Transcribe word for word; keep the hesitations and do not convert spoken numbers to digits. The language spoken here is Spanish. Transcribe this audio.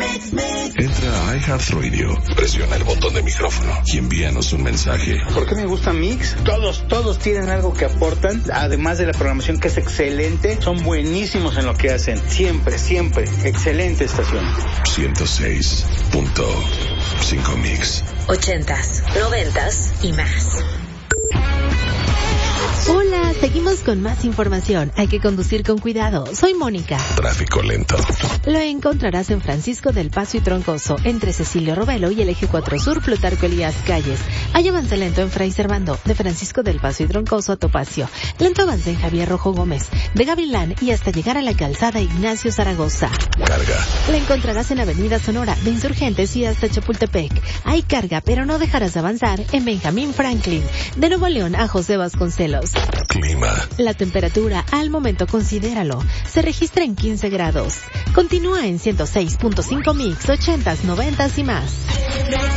Entra a iHeartRadio, presiona el botón de micrófono y envíanos un mensaje. ¿Por qué me gusta Mix? Todos, todos tienen algo que aportan, además de la programación que es excelente, son buenísimos en lo que hacen. Siempre, siempre. Excelente estación. ciento seis punto cinco Mix. Ochentas, noventas y más. Hola, seguimos con más información. Hay que conducir con cuidado. Soy Mónica. Tráfico lento. Lo encontrarás en Francisco del Paso y Troncoso, entre Cecilio Robelo y el Eje cuatro Sur, Plutarco Elías Calles. Hay avance lento en Fray Servando, de Francisco del Paso y Troncoso a Topacio. Lento avance en Javier Rojo Gómez, de Gavilán y hasta llegar a la calzada Ignacio Zaragoza. Carga. La encontrarás en Avenida Sonora, de Insurgentes y hasta Chapultepec. Hay carga, pero no dejarás de avanzar en Benjamín Franklin, de Nuevo León a José Vasconcelos. Clima. La temperatura al momento, considéralo, se registra en quince grados. Continúa en ciento seis punto cinco Mix, ochentas, noventas y más.